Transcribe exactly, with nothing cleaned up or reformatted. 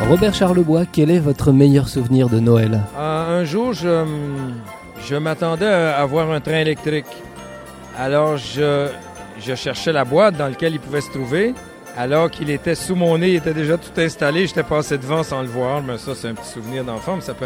Robert Charlebois, quel est votre meilleur souvenir de Noël? Euh, un jour, je, je m'attendais à avoir un train électrique. Alors, je, je cherchais la boîte dans laquelle il pouvait se trouver. Alors qu'il était sous mon nez, il était déjà tout installé. J'étais passé devant sans le voir. Mais ça, c'est un petit souvenir d'enfant, mais ça peut